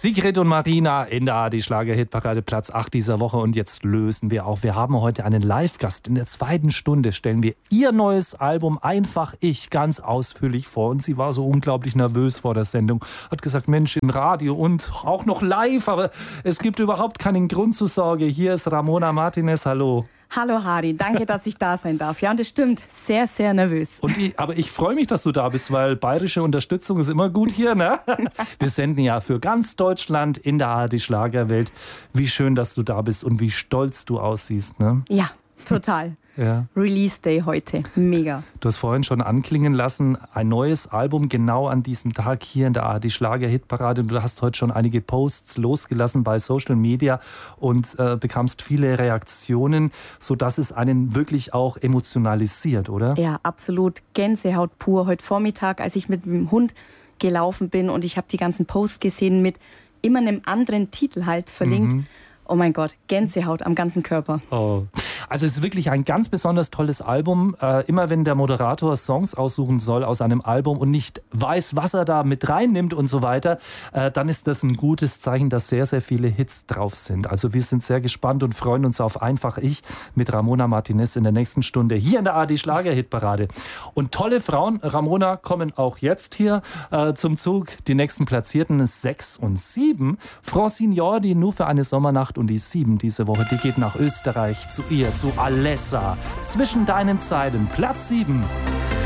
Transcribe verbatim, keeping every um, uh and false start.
Sigrid und Marina in der A R D-Schlager-Hitparade, Platz acht dieser Woche. Und jetzt lösen wir auf. Wir haben heute einen Live-Gast. In der zweiten Stunde stellen wir ihr neues Album Einfach Ich ganz ausführlich vor. Und sie war so unglaublich nervös vor der Sendung. Hat gesagt, Mensch, im Radio und auch noch live. Aber es gibt überhaupt keinen Grund zur Sorge. Hier ist Ramona Martinez. Hallo. Hallo Harry, danke, dass ich da sein darf. Ja, und das stimmt, sehr, sehr nervös. Und ich, aber ich freue mich, dass du da bist, weil bayerische Unterstützung ist immer gut hier, ne? Wir senden ja für ganz Deutschland in der A R D-Schlagerwelt. Wie schön, dass du da bist und wie stolz du aussiehst, ne? Ja, total. Ja. Release Day heute, mega. Du hast vorhin schon anklingen lassen, ein neues Album genau an diesem Tag hier in der A R D-Schlager-Hitparade. Du hast heute schon einige Posts losgelassen bei Social Media und äh, bekamst viele Reaktionen, sodass es einen wirklich auch emotionalisiert, oder? Ja, absolut. Gänsehaut pur. Heute Vormittag, als ich mit dem Hund gelaufen bin und ich habe die ganzen Posts gesehen mit immer einem anderen Titel halt verlinkt. Mhm. Oh mein Gott, Gänsehaut am ganzen Körper. Oh. Also es ist wirklich ein ganz besonders tolles Album. Äh, immer wenn der Moderator Songs aussuchen soll aus einem Album und nicht weiß, was er da mit reinnimmt und so weiter, äh, dann ist das ein gutes Zeichen, dass sehr, sehr viele Hits drauf sind. Also wir sind sehr gespannt und freuen uns auf Einfach Ich mit Ramona Martinez in der nächsten Stunde hier in der A R D-Schlager-Hitparade. Und tolle Frauen, Ramona, kommen auch jetzt hier äh, zum Zug. Die nächsten Platzierten sechs und sieben. Francine Jordi nur für eine Sommernacht und die sieben diese Woche, die geht nach Österreich zu ihr, zu Alessa. Zwischen deinen Zeilen, Platz sieben.